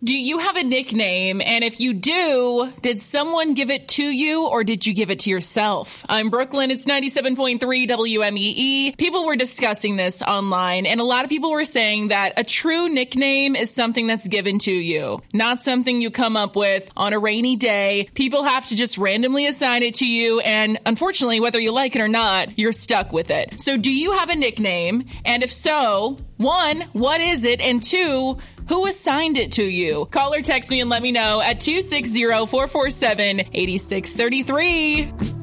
Do you have a nickname? And if you do, did someone give it to you or did you give it to yourself? I'm Brooklyn. It's 97.3 WMEE. People were discussing this online, and a lot of people were saying that a true nickname is something that's given to you, not something you come up with on a rainy day. People have to just randomly assign it to you, and unfortunately, whether you like it or not, you're stuck with it. So do you have a nickname? And if so, one, what is it? And two, who assigned it to you? Call or text me and let me know at 260-447-8633.